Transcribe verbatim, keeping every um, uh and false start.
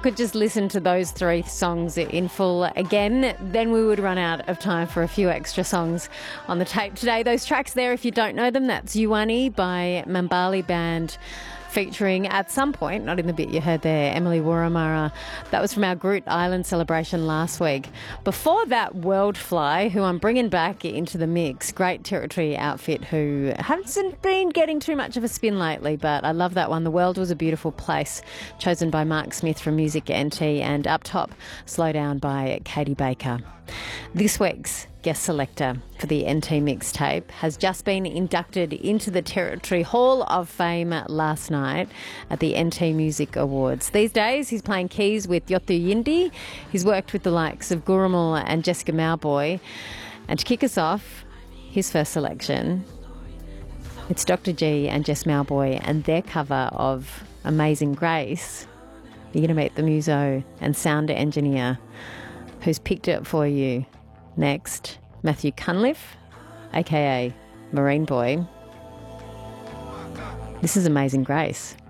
could just listen to those three songs in full again, then we would run out of time for a few extra songs on the tape today. Those tracks there, if you don't know them, that's Yuwani by Mambali Band, featuring at some point, not in the bit you heard there, Emily Wuramara. That was from our Groot Island celebration last week. Before that, Worldfly, who I'm bringing back into the mix. Great Territory outfit who hasn't been getting too much of a spin lately, but I love that one. The World Was a Beautiful Place, chosen by Mark Smith from Music N T, and up top, Slow Down by Katie Baker. This week's guest selector for the N T mixtape has just been inducted into the Territory Hall of Fame last night at the N T Music Awards. These days he's playing keys with Yothu Yindi. He's worked with the likes of Gurumul and Jessica Mauboy. And to kick us off, his first selection, it's Doctor G and Jess Mauboy and their cover of Amazing Grace. You're going to meet the muso and sound engineer who's picked it for you next, Matthew Cunliffe, aka Marine Boy. This is Amazing Grace.